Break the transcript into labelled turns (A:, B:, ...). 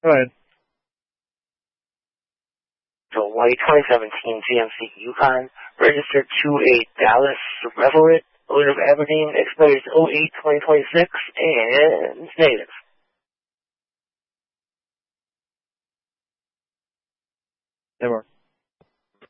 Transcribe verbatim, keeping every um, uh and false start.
A: Go ahead.
B: So white twenty seventeen G M C Yukon, registered two eight Dallas Revellet, owner of Aberdeen, expires oh eight twenty twenty-six, and it's native.
A: There were.